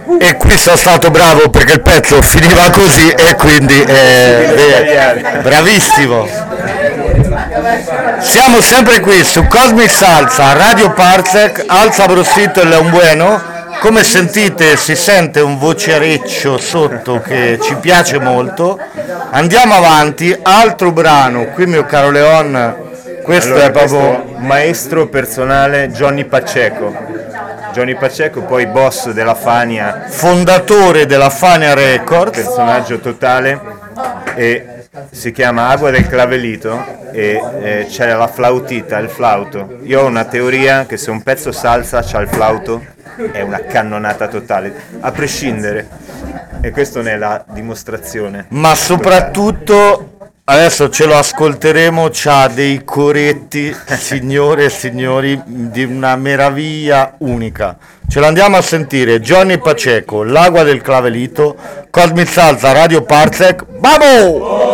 E qui sono stato bravo perché il pezzo finiva così e quindi bravissimo. Siamo sempre qui su Cosmic Salsa, Radio Parsec, al Sabrosito e Leon Bueno. Come sentite si sente un vocereccio sotto che ci piace molto. Andiamo avanti, altro brano, qui mio caro Leon, questo allora, è proprio maestro personale Johnny Pacheco. Johnny Pacheco, poi boss della Fania, fondatore della Fania Records, personaggio totale, e si chiama Agua del Clavelito e c'è la flautita, il flauto. Io ho una teoria che se un pezzo salsa c'ha il flauto è una cannonata totale, a prescindere, e questa ne è la dimostrazione. Ma soprattutto adesso ce lo ascolteremo, c'ha dei coretti, signore e signori, di una meraviglia unica. Ce l'andiamo a sentire, Johnny Pacheco, L'Agua del Clavelito, Cosmic Salsa, Radio Parsec, Babo!